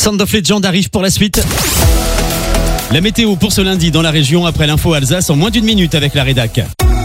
Sound of Legend arrive pour la suite. La météo pour ce lundi dans la région après l'info Alsace en moins d'une minute avec la rédac.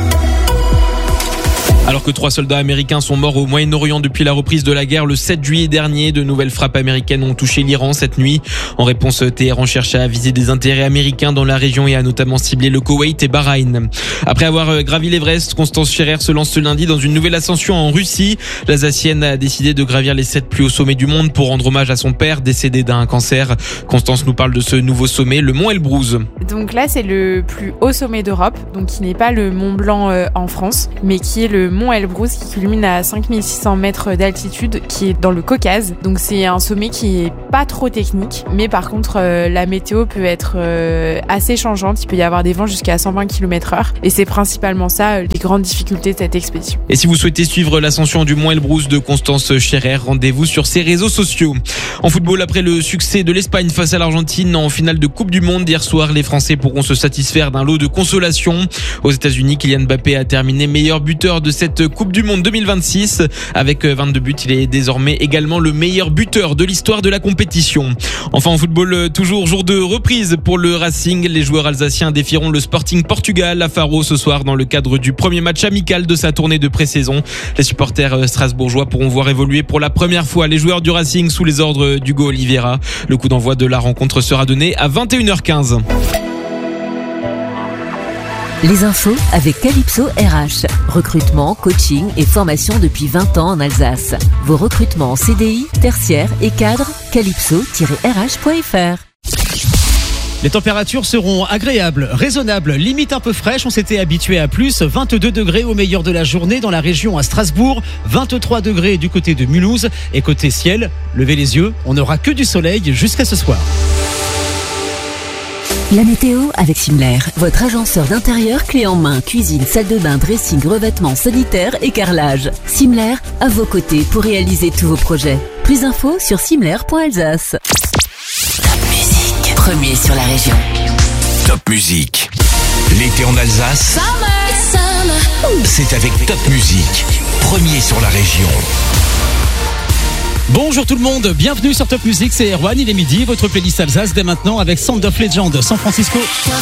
Alors que 3 soldats américains sont morts au Moyen-Orient depuis la reprise de la guerre le 7 juillet dernier, de nouvelles frappes américaines ont touché l'Iran cette nuit. En réponse, Téhéran cherche à viser des intérêts américains dans la région et a notamment ciblé le Koweït et Bahreïn. Après avoir gravi l'Everest, Constance Scherer se lance ce lundi dans une nouvelle ascension en Russie. L'Alsacienne a décidé de gravir les 7 plus hauts sommets du monde pour rendre hommage à son père décédé d'un cancer. Constance nous parle de ce nouveau sommet, le mont Elbrouz. Donc là, c'est le plus haut sommet d'Europe, donc qui n'est pas le Mont Blanc en France, mais qui est le mont Elbrouz qui culmine à 5600 mètres d'altitude, qui est dans le Caucase. Donc c'est un sommet qui est pas trop technique, mais par contre la météo peut être assez changeante. Il peut y avoir des vents jusqu'à 120 km/h et c'est principalement ça les grandes difficultés de cette expédition. Et si vous souhaitez suivre l'ascension du mont Elbrouz de Constance Scherer, rendez-vous sur ses réseaux sociaux. En football, après le succès de l'Espagne face à l'Argentine en finale de Coupe du Monde hier soir, les Français pourront se satisfaire d'un lot de consolation. Aux États-Unis, Kylian Mbappé a terminé meilleur buteur de cette Coupe du Monde 2026. Avec 22 buts, il est désormais également le meilleur buteur de l'histoire de la compétition. Enfin en football, toujours jour de reprise pour le Racing. Les joueurs alsaciens défieront le Sporting Portugal à Faro ce soir dans le cadre du premier match amical de sa tournée de pré-saison. Les supporters strasbourgeois pourront voir évoluer pour la première fois les joueurs du Racing sous les ordres d'Hugo Oliveira. Le coup d'envoi de la rencontre sera donné à 21h15. Les infos avec Calypso RH. Recrutement, coaching et formation depuis 20 ans en Alsace. Vos recrutements en CDI, tertiaire et cadre, calypso-rh.fr. Les températures seront agréables, raisonnables, limite un peu fraîches. On s'était habitué à plus. 22 degrés au meilleur de la journée dans la région à Strasbourg. 23 degrés du côté de Mulhouse. Et côté ciel, levez les yeux, on n'aura que du soleil jusqu'à ce soir. La météo avec Simler, votre agenceur d'intérieur clé en main, cuisine, salle de bain, dressing, revêtements sanitaires et carrelage. Simler, à vos côtés pour réaliser tous vos projets. Plus d'infos sur simler.alsace. Top Music, premier sur la région. Top Music. L'été en Alsace, c'est avec Top Music, premier sur la région. Bonjour tout le monde, bienvenue sur Top Music, c'est Erwan, il est midi, votre playlist Alsace dès maintenant avec Sound of Legend San Francisco.